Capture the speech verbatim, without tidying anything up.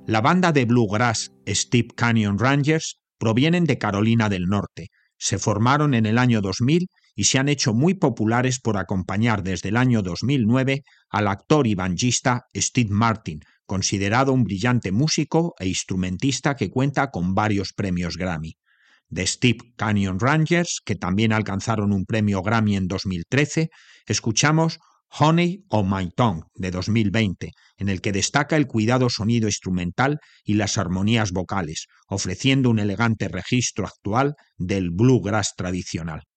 La banda de bluegrass Steep Canyon Rangers provienen de Carolina del Norte. Se formaron en el año dos mil y se han hecho muy populares por acompañar desde el año dos mil nueve al actor y banjista Steve Martin, considerado un brillante músico e instrumentista que cuenta con varios premios Grammy. De Steep Canyon Rangers, que también alcanzaron un premio Grammy en dos mil trece, escuchamos Honey on My Tongue de dos mil veinte, en el que destaca el cuidado sonido instrumental y las armonías vocales, ofreciendo un elegante registro actual del bluegrass tradicional.